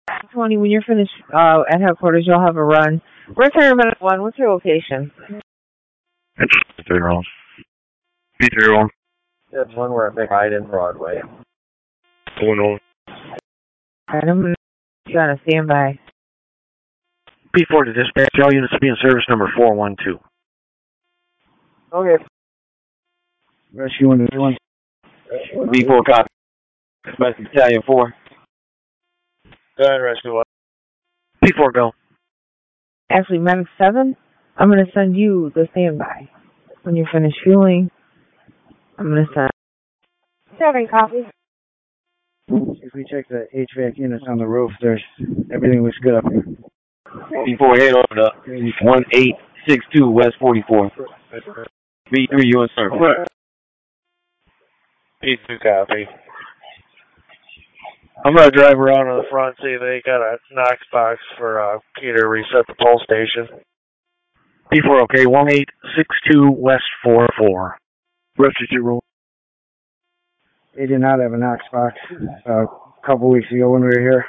20, when you're finished at headquarters, you'll have a run. Return minute 1. What's your location? Third round. B3 1. That's one where I think I in Broadway. Going on. Alright, I'm going to on a standby. P4 to dispatch. All units will be in service number 412. Okay. Rescue 1. B4 copy. Dispatch Battalion 4. Go ahead, Rescue 1. P4 go. Actually, Medic 7, I'm going to send you the standby. When you're finished fueling, I'm going to send. 7 copy. If we check the HVAC units on the roof, everything looks good up here. B4 head over to 1862 West 44. B3 you in service. P2 copy. I'm going to drive around to the front, see if they got a Knox box for key to reset the pole station. P4 okay, 1862 West 44. Refugee rule. They did not have a Knox box a couple weeks ago when we were here.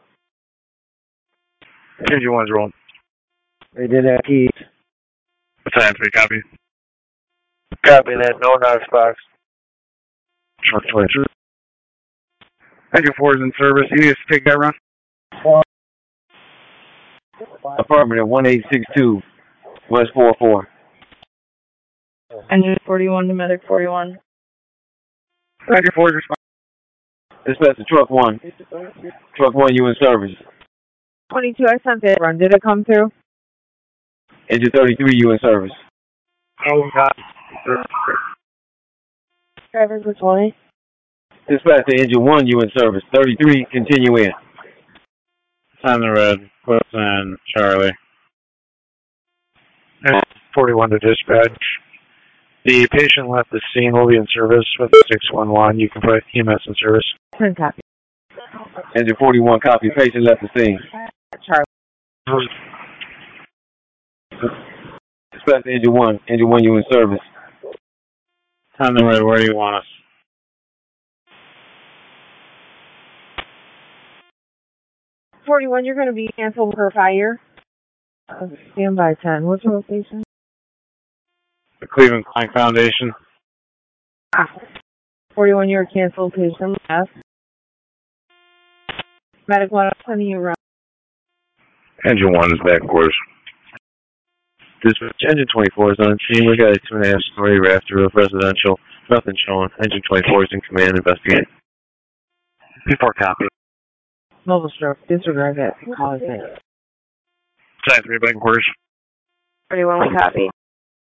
Engine 1's rolling. They did have keys. Battalion 3 copy. Copy that, no Knox box. Short switch. Engine 4 is in service. You need us to take that run? Apartment at 1862 West 44. Engine 41 to Medic 41. Engine 4 is responding. Dispatch to truck 1. Truck 1 you in service. 22, I sent it. Run. Did it come through? Engine 33 you in service. Oh, God. Drivers with 20. Dispatch to engine 1 you in service. 33 continue in. On the red. Clips and Charlie. And 41 to dispatch. The patient left the scene. Will be in service with 611. You can put EMS in service. 10 copy. Engine 41 copy. Patient left the scene. Charlie. Dispatch to engine 1. Engine 1 you in service. On the red. Where do you want us? $41, you're going to be canceled per fire. Standby 10. What's your location? The Cleveland Klein Foundation. 41, you're canceled. Patient left. Medic 1, I'm sending you around. Engine 1 is back quarters. Dispatch, engine 24 is on scene. We got a 2.5-story rafter roof residential. Nothing showing. Engine 24 is in command. Investigate. P4 copy. Mobile stroke. Disregard that. Call us in. Side 3 back quarters. 41, we copy.